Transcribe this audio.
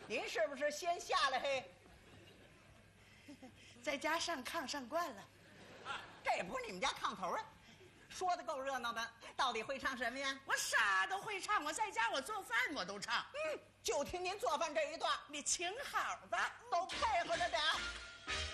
您是不是先下来嘿？ 在家上炕上惯了。 这也不是你们家炕头啊！说的够热闹的，到底会唱什么呀？ 我啥都会唱，我在家我做饭我都唱。 就听您做饭这一段， 你请好吧， 都配合着点。